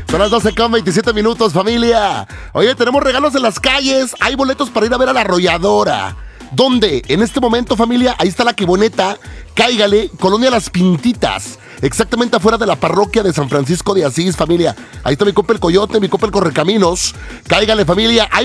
Son las 12:27, familia. Oye, tenemos regalos en las calles. Hay boletos para ir a ver a La Arrolladora. ¿Dónde? En este momento, familia, ahí está la Queboneta. Cáigale, Colonia Las Pintitas. Exactamente afuera de la parroquia de San Francisco de Asís, familia. Ahí está mi compa el Coyote, mi compa el Correcaminos. Cáigale, familia. Hay